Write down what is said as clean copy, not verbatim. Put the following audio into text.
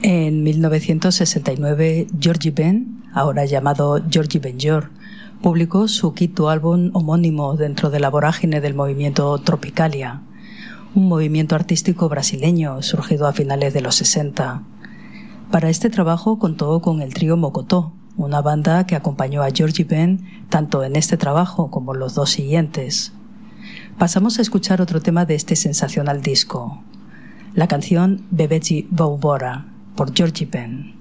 En 1969, Georgie Ben, ahora llamado Georgie Benjor, publicó su quinto álbum homónimo dentro de la vorágine del movimiento Tropicalia, un movimiento artístico brasileño surgido a finales de los 60. Para este trabajo contó con el trío Mocotó, una banda que acompañó a Georgie Ben tanto en este trabajo como en los dos siguientes. Pasamos a escuchar otro tema de este sensacional disco, la canción Bebeji Voubora, por Georgie Ben.